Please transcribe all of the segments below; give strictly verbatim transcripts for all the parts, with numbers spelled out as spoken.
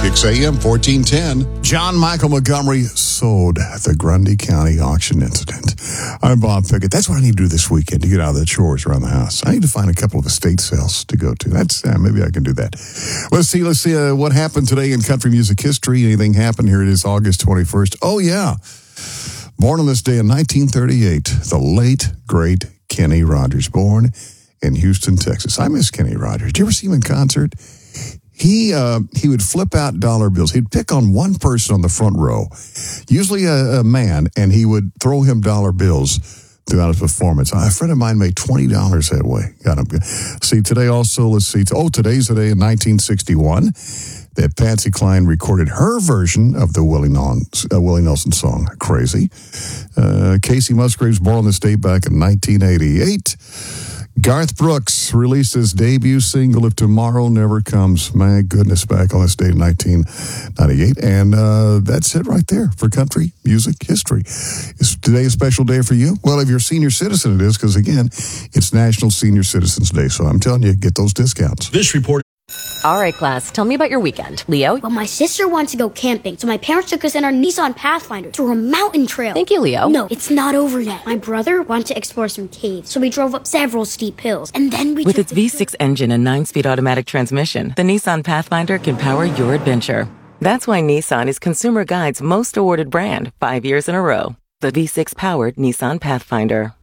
Kicks A M fourteen ten. John Michael Montgomery sold at the Grundy County auction incident. I'm Bob Pickett. That's what I need to do this weekend to get out of the chores around the house. I need to find a couple of estate sales to go to. That's uh, maybe I can do that. Let's see. Let's see uh, what happened today in country music history. Anything happened? Here it is, August twenty-first. Oh yeah, born on this day in nineteen thirty-eight, the late great Kenny Rogers, born in Houston, Texas. I miss Kenny Rogers. Did you ever see him in concert? He uh, he would flip out dollar bills. He'd pick on one person on the front row, usually a, a man, and he would throw him dollar bills throughout his performance. A friend of mine made twenty dollars that way. Got him. See, today also, let's see. Oh, today's the day in nineteen sixty-one that Patsy Cline recorded her version of the Willie Nelson, uh, Willie Nelson song, Crazy. Uh, Casey Musgraves born on this day back in nineteen eighty-eight. Garth Brooks released his debut single, If Tomorrow Never Comes. My goodness, back on this day in nineteen ninety-eight. And uh, that's it right there for country music history. Is today a special day for you? Well, if you're a senior citizen, it is, because, again, it's National Senior Citizens Day. So I'm telling you, get those discounts. This report. All right, class, tell me about your weekend. Leo? Well, my sister wants to go camping, so my parents took us in our Nissan Pathfinder through a mountain trail. Thank you, Leo. No, it's not over yet. My brother wanted to explore some caves, so we drove up several steep hills, and then we With took its V six engine and nine-speed automatic transmission, the Nissan Pathfinder can power your adventure. That's why Nissan is Consumer Guide's most awarded brand, five years in a row. The V six-powered Nissan Pathfinder.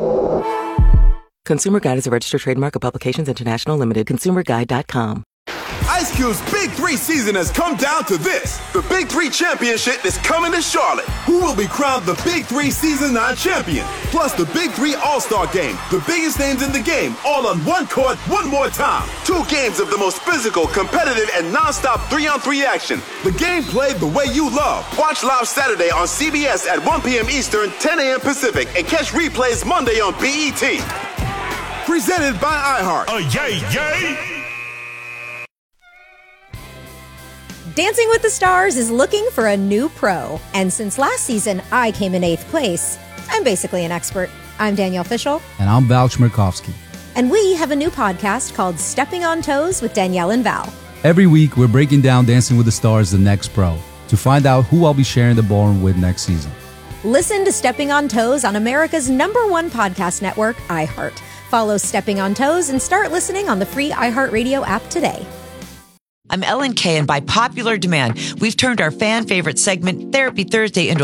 Consumer Guide is a registered trademark of Publications International Limited. consumer guide dot com. Ice Cube's Big Three season has come down to this. The Big Three Championship is coming to Charlotte. Who will be crowned the Big Three Season nine champion? Plus the Big Three All-Star Game. The biggest names in the game, all on one court, one more time. Two games of the most physical, competitive, and non-stop three-on-three action. The game played the way you love. Watch live Saturday on C B S at one p.m. Eastern, ten a.m. Pacific, and catch replays Monday on B E T. Presented by iHeart. Oh, yay, yay! Dancing with the Stars is looking for a new pro. And since last season, I came in eighth place. I'm basically an expert. I'm Danielle Fishel. And I'm Val Chmerkovskiy. And we have a new podcast called Stepping on Toes with Danielle and Val. Every week, we're breaking down Dancing with the Stars, the next pro, to find out who I'll be sharing the ballroom with next season. Listen to Stepping on Toes on America's number one podcast network, iHeart. Follow Stepping on Toes and start listening on the free iHeartRadio app today. I'm Ellen Kay, and by popular demand, we've turned our fan favorite segment, Therapy Thursday, into